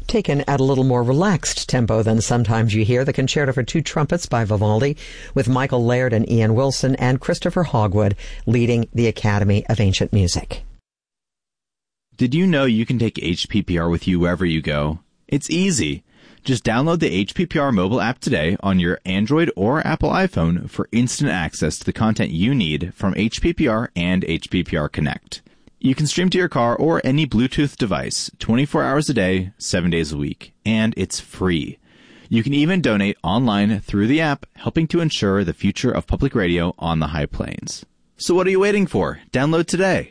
Taken at a little more relaxed tempo than sometimes you hear, the Concerto for Two Trumpets by Vivaldi, with Michael Laird and Ian Wilson and Christopher Hogwood leading the Academy of Ancient Music. Did you know you can take HPPR with you wherever you go? It's easy. Just download the HPPR mobile app today on your Android or Apple iPhone for instant access to the content you need from HPPR and HPPR Connect. You can stream to your car or any Bluetooth device 24 hours a day, 7 days a week, and it's free. You can even donate online through the app, helping to ensure the future of public radio on the High Plains. So what are you waiting for? Download today.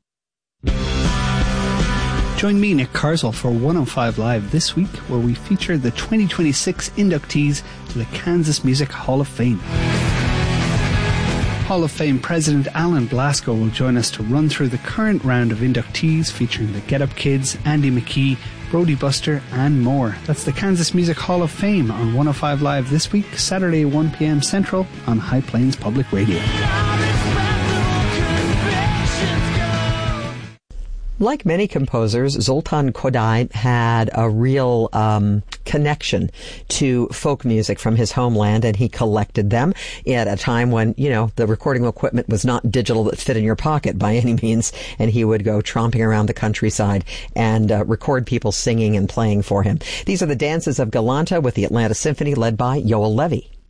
Join me, Nick Carswell, for 105 Live this week, where we feature the 2026 inductees to the Kansas Music Hall of Fame. Hall of Fame President Alan Blasco will join us to run through the current round of inductees featuring the Get Up Kids, Andy McKee, Brody Buster and more. That's the Kansas Music Hall of Fame on 105 Live this week, Saturday 1 p.m. Central on High Plains Public Radio. Like many composers, Zoltan Kodály had a real connection to folk music from his homeland, and he collected them at a time when, the recording equipment was not digital that fit in your pocket by any means, and he would go tromping around the countryside and record people singing and playing for him. These are the Dances of Galanta with the Atlanta Symphony led by Yoel Levy.